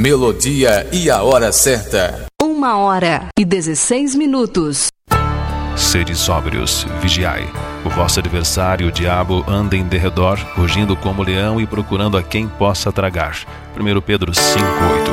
melodia e a hora certa. 1h16. Sede sóbrios, vigiai. O vosso adversário, o diabo, anda em derredor, rugindo como leão e procurando a quem possa tragar. 1 Pedro 5:8.